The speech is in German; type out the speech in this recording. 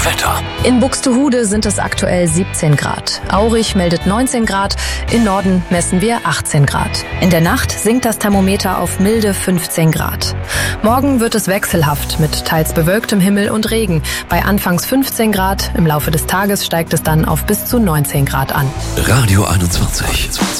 Wetter. In Buxtehude sind es aktuell 17 Grad. Aurich meldet 19 Grad. Im Norden messen wir 18 Grad. In der Nacht sinkt das Thermometer auf milde 15 Grad. Morgen wird es wechselhaft mit teils bewölktem Himmel und Regen. Bei anfangs 15 Grad, im Laufe des Tages steigt es dann auf bis zu 19 Grad an. Radio 21.